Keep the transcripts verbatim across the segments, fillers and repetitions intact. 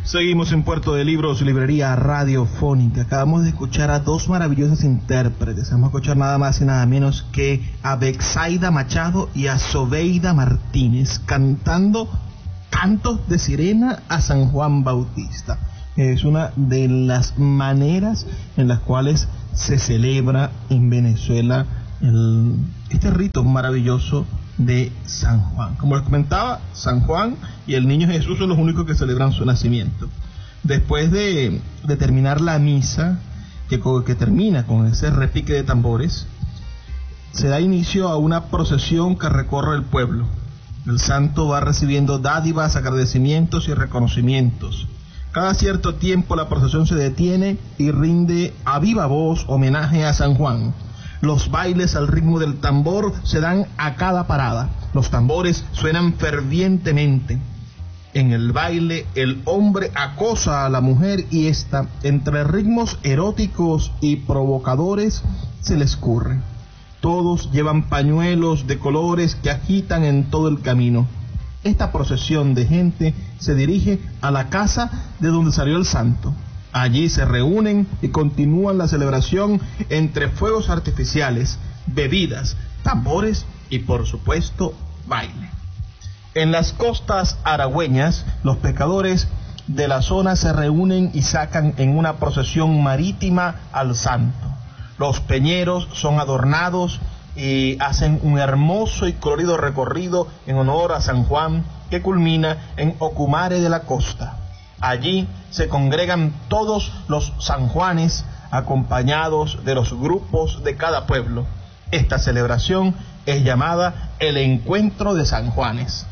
Seguimos en Puerto de Libros, librería radiofónica. Acabamos de escuchar a dos maravillosas intérpretes. Vamos a escuchar nada más y nada menos que a Betsaida Machado y a Sobeida Martínez cantando Cantos de Sirena a San Juan Bautista. Es una de las maneras en las cuales se celebra en Venezuela el, este rito maravilloso de San Juan. Como les comentaba, San Juan y el niño Jesús son los únicos que celebran su nacimiento. Después de, de terminar la misa, que, que termina con ese repique de tambores, se da inicio a una procesión que recorre el pueblo. El santo va recibiendo dádivas, agradecimientos y reconocimientos. Cada cierto tiempo la procesión se detiene y rinde a viva voz homenaje a San Juan. Los bailes al ritmo del tambor se dan a cada parada. Los tambores suenan fervientemente. En el baile, el hombre acosa a la mujer y ésta, entre ritmos eróticos y provocadores, se le escurre. Todos llevan pañuelos de colores que agitan en todo el camino. Esta procesión de gente se dirige a la casa de donde salió el santo. Allí se reúnen y continúan la celebración entre fuegos artificiales, bebidas, tambores y, por supuesto, baile. En las costas aragüeñas, los pescadores de la zona se reúnen y sacan en una procesión marítima al santo. Los peñeros son adornados y hacen un hermoso y colorido recorrido en honor a San Juan que culmina en Ocumare de la Costa. Allí se congregan todos los sanjuanes acompañados de los grupos de cada pueblo. Esta celebración es llamada el Encuentro de San Juanes.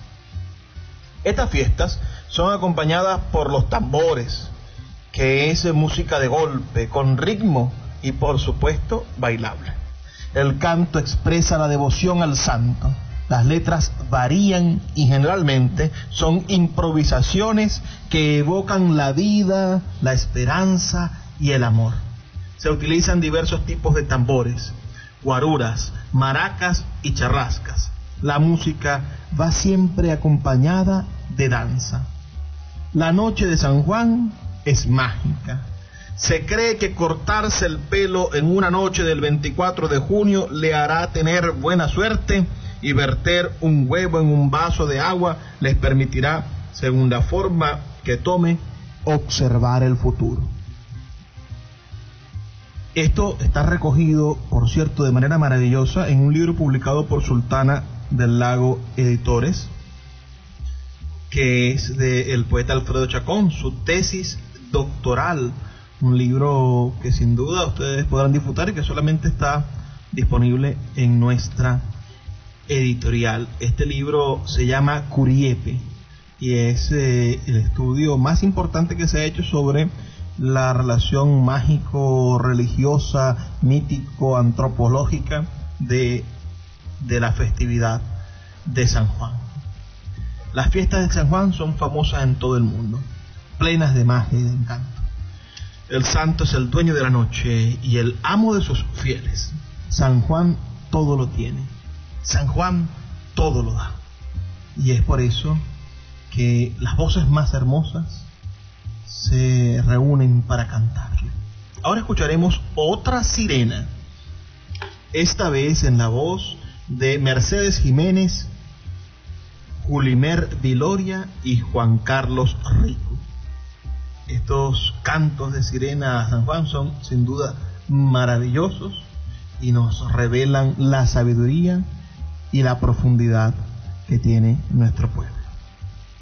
Estas fiestas son acompañadas por los tambores, que es música de golpe, con ritmo y por supuesto bailable. El canto expresa la devoción al santo. Las letras varían y generalmente son improvisaciones que evocan la vida, la esperanza y el amor. Se utilizan diversos tipos de tambores, guaruras, maracas y charrascas. La música va siempre acompañada de danza. La noche de San Juan es mágica. Se cree que cortarse el pelo en una noche del veinticuatro de junio le hará tener buena suerte, y verter un huevo en un vaso de agua les permitirá, según la forma que tome, observar el futuro. Esto está recogido, por cierto, de manera maravillosa en un libro publicado por Sultana del Lago Editores, que es del poeta Alfredo Chacón, su tesis doctoral, un libro que sin duda ustedes podrán disfrutar y que solamente está disponible en nuestra editorial. Este libro se llama Curiepe y es eh, el estudio más importante que se ha hecho sobre la relación mágico-religiosa, mítico-antropológica de, de la festividad de San Juan. Las fiestas de San Juan son famosas en todo el mundo, plenas de magia y de encanto. El santo es el dueño de la noche y el amo de sus fieles. San Juan todo lo tiene. San Juan todo lo da. Y es por eso que las voces más hermosas se reúnen para cantarle. Ahora escucharemos otra sirena, esta vez en la voz de Mercedes Jiménez, Julimer Viloria y Juan Carlos Rico. Estos cantos de sirena a San Juan son sin duda maravillosos y nos revelan la sabiduría y la profundidad que tiene nuestro pueblo.